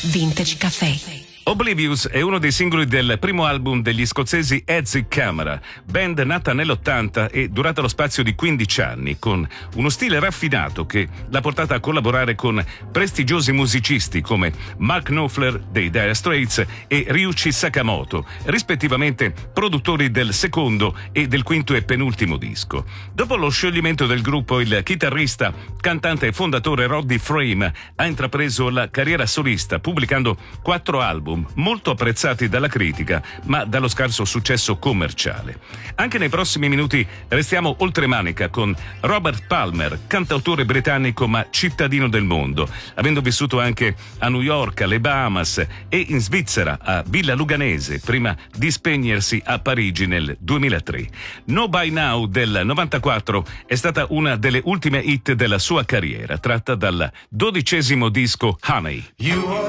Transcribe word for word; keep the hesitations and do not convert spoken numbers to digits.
Vintage Caffè. Oblivious è uno dei singoli del primo album degli scozzesi Headsy Camera, band nata nell'ottanta e durata lo spazio di quindici anni, con uno stile raffinato che l'ha portata a collaborare con prestigiosi musicisti come Mark Knopfler dei Dire Straits e Ryuichi Sakamoto, rispettivamente produttori del secondo e del quinto e penultimo disco. Dopo lo scioglimento del gruppo, il chitarrista, cantante e fondatore Roddy Frame ha intrapreso la carriera solista, pubblicando quattro album molto apprezzati dalla critica, ma dallo scarso successo commerciale. Anche nei prossimi minuti restiamo oltremanica con Robert Palmer, cantautore britannico ma cittadino del mondo, avendo vissuto anche a New York, alle Bahamas e in Svizzera, a Villa Luganese, prima di spegnersi a Parigi nel duemilatré. No By Now del novantaquattro è stata una delle ultime hit della sua carriera, tratta dal dodicesimo disco Honey.